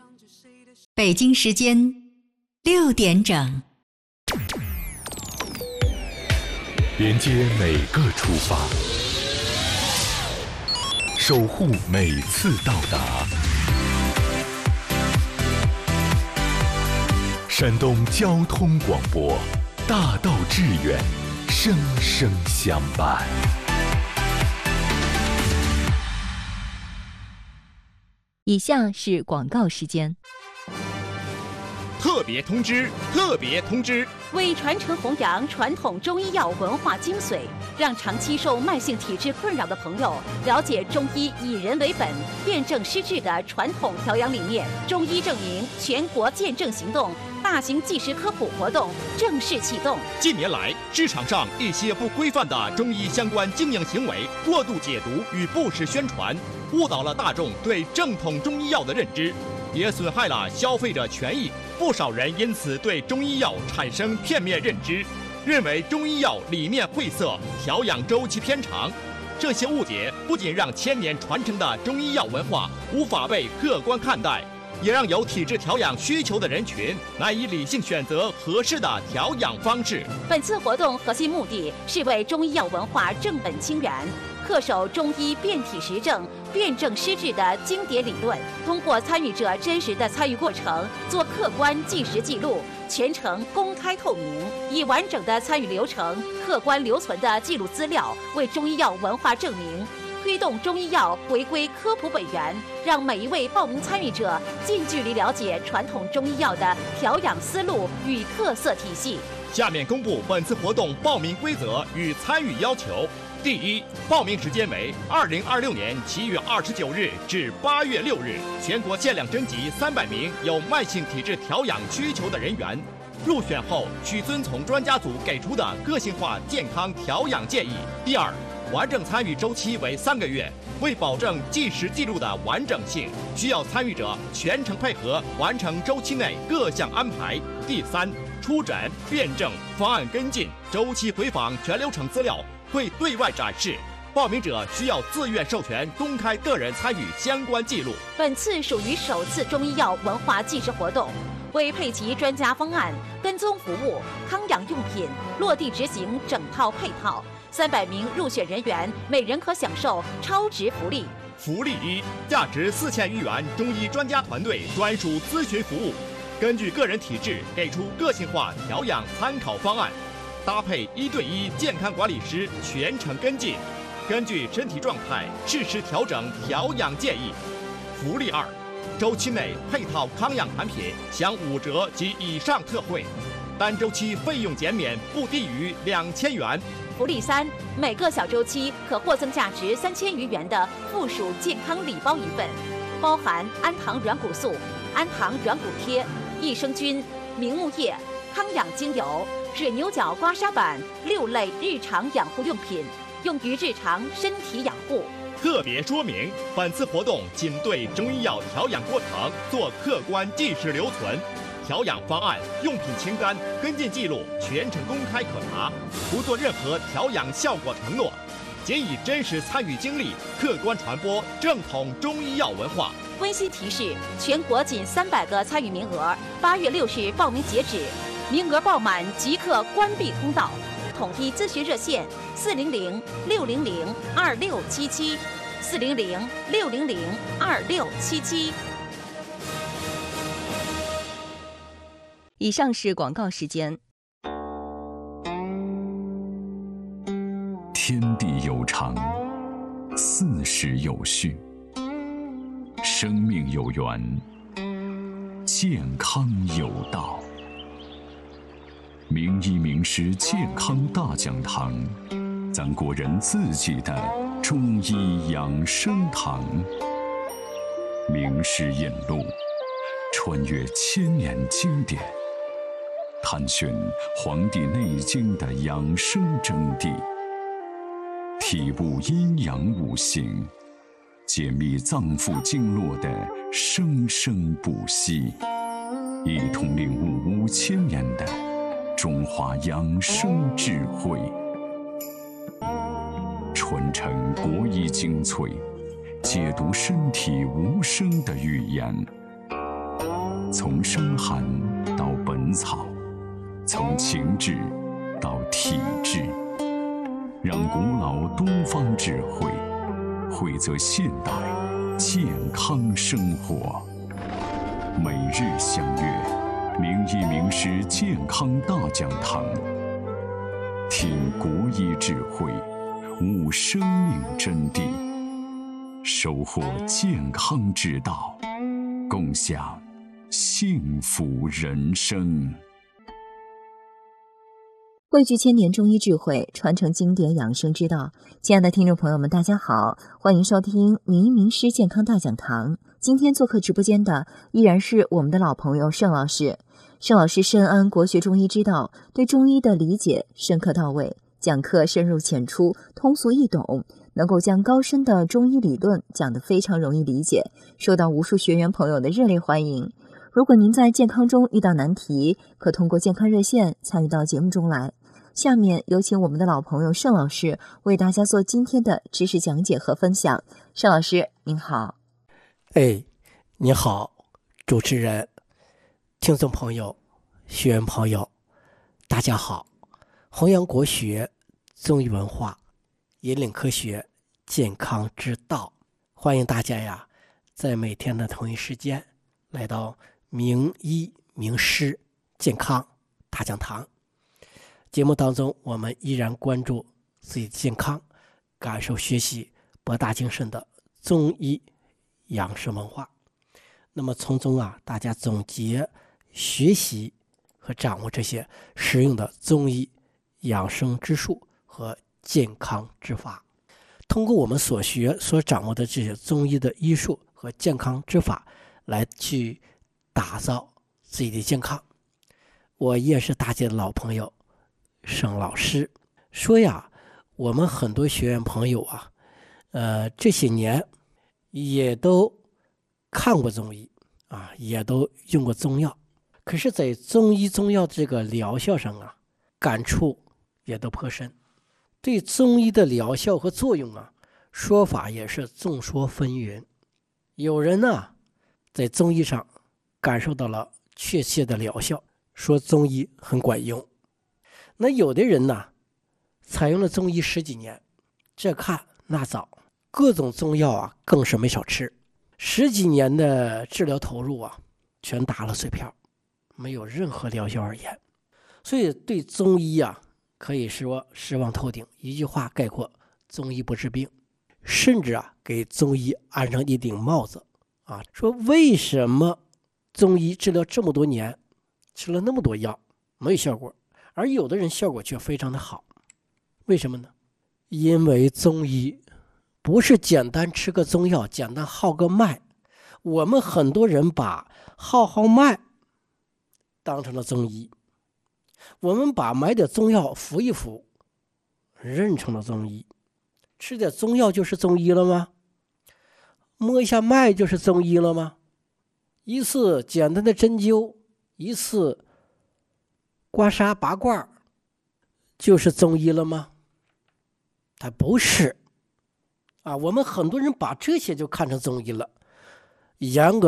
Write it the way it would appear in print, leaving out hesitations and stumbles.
北京时间6点整， 连接每个出发，守护每次到达。山东交通广播，大道致远，生生相伴。 以下是广告时间。 特别通知！特别通知！ 为传承弘扬传统中医药文化精髓，让长期受慢性体质困扰的朋友了解中医以人为本、辨证施治的传统调养理念，中医证明全国见证行动大型纪实科普活动正式启动。 近年来，市场上一些不规范的中医相关经营行为、过度解读与不实宣传，误导了大众对正统中医药的认知，也损害了消费者权益。不少人因此对中医药产生片面认知，认为中医药理念晦涩，调养周期偏长。这些误解不仅让千年传承的中医药文化无法被客观看待，也让有体质调养需求的人群难以理性选择合适的调养方式。 本次活动核心目的是为中医药文化正本清源，恪守中医辨体实证、辨证施治的经典理论，通过参与者真实的参与过程做客观纪实记录，全程公开透明，以完整的参与流程、客观留存的记录资料为中医药文化证明，推动中医药回归科普本源，让每一位报名参与者近距离了解传统中医药的调养思路与特色体系。 下面公布本次活动报名规则与参与要求。第一，报名时间为2026年7月29日至8月6日，全国限量征集300名有慢性体质调养需求的人员。入选后需遵从专家组给出的个性化健康调养建议。第二，完整参与周期为3个月，为保证纪实记录的完整性，需要参与者全程配合完成周期内各项安排。第三，出诊、辩证、方案跟进、周期回访全流程资料会对外展示，报名者需要自愿授权公开个人参与相关记录。 本次属于首次中医药文化纪实活动，为配齐专家方案、跟踪服务、康养用品落地执行整套配套，300名入选人员每人可享受超值福利。 福利一，价值4000余元中医专家团队专属咨询服务，根据个人体质给出个性化调养参考方案，搭配1对1健康管理师全程跟进，根据身体状态适时调整调养建议。福利二，周期内配套康养产品享5折及以上特惠，单周期费用减免不低于2000元。 福利三，每个小周期可获赠价值3000余元的附属健康礼包1份，包含氨糖软骨素、氨糖软骨贴、益生菌、明目液、康养精油、水牛角刮痧板6类日常养护用品，用于日常身体养护。 特别说明，本次活动仅对中医药调养过程做客观纪实留存，调养方案、用品清单、跟进记录全程公开可查，不做任何调养效果承诺，仅以真实参与经历客观传播正统中医药文化。 温馨提示：全国仅300个参与名额，8月6日报名截止，名额爆满即刻关闭通道。统一咨询热线：400-600-2677，400-600-2677。 以上是广告时间。 天地有常，四时有序，生命有源，健康有道。名医名师健康大讲堂，咱国人自己的中医养生堂。名师引路，穿越千年经典，探寻《黄帝内经》的养生真谛，体悟阴阳五行，解密脏腑经络的生生不息，一同领悟5000年的中华养生智慧，传承国医精粹，解读身体无声的语言。 从伤寒到本草，从情志到体质，让古老东方智慧汇泽现代健康生活。每日相约名医名师健康大讲堂，听国医智慧，悟生命真谛，收获健康之道，共享幸福人生。 汇聚千年中医智慧，传承经典养生之道。亲爱的听众朋友们，大家好，欢迎收听名医名师健康大讲堂。今天做客直播间的依然是我们的老朋友盛老师。盛老师深谙国学中医之道，对中医的理解深刻到位，讲课深入浅出，通俗易懂，能够将高深的中医理论讲得非常容易理解，受到无数学员朋友的热烈欢迎。如果您在健康中遇到难题，可通过健康热线参与到节目中来。下面有请我们的老朋友盛老师为大家做今天的知识讲解和分享。盛老师您好。 你好，主持人、听众朋友、学员朋友，大家好。弘扬国学、中医文化，引领科学健康之道，欢迎大家呀，在每天的同一时间来到名医名师健康大讲堂。节目当中，我们依然关注自己的健康，感受学习博大精深的中医养生文化。那么从中大家总结学习和掌握这些实用的中医养生之术和健康之法，通过我们所学所掌握的这些中医的医术和健康之法来去打造自己的健康。我也是大家的老朋友盛老师说我们很多学员朋友这些年也都看过中医也都用过中药，可是在中医中药这个疗效上感触也都颇深。对中医的疗效和作用说法也是众说纷纭。有人在中医上感受到了确切的疗效，说中医很管用。那有的人采用了中医10几年，这看那早，各种中药更是没少吃，10几年的治疗投入全打了水漂，没有任何疗效而言。所以对中医可以说失望透顶，一句话概括：中医不治病。甚至给中医安上一顶帽子说为什么中医治疗这么多年，吃了那么多药没有效果，而有的人效果却非常的好？为什么呢？因为中医不是简单吃个中药，简单号个脉。我们很多人把号脉当成了中医，我们把买点中药服一服认成了中医。吃点中药就是中医了吗？摸一下脉就是中医了吗？一次简单的针灸，一次刮痧拔罐就是中医了吗？它不是我们很多人把这些就看成中医了。严格